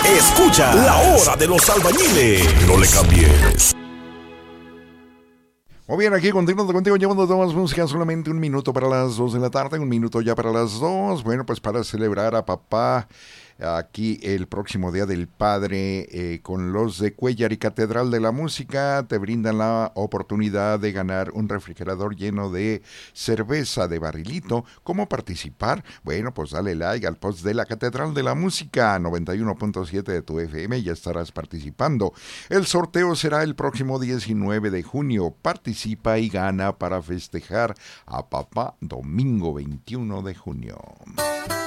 Escucha La Hora de los Albañiles. No le cambies. Muy bien, aquí contigo llevando todas las músicas, solamente un minuto para las 2 de la tarde, un minuto ya para las 2. Bueno, pues para celebrar a papá aquí el próximo Día del Padre, con los de Cuéllar y Catedral de la Música, te brindan la oportunidad de ganar un refrigerador lleno de cerveza de barrilito. ¿Cómo participar? Bueno, pues dale like al post de la Catedral de la Música, 91.7 de tu FM, y ya estarás participando. El sorteo será el próximo 19 de junio. Participa y gana para festejar a papá domingo 21 de junio.